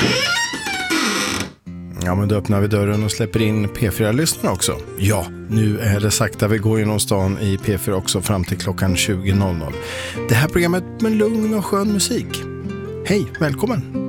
Ja, men då öppnar vi dörren och släpper in P4-lyssnare också. Ja, nu är det sakta vi går genom stan i P4 också fram till klockan 20.00. Det här programmet med lugn och skön musik. Hej, välkommen!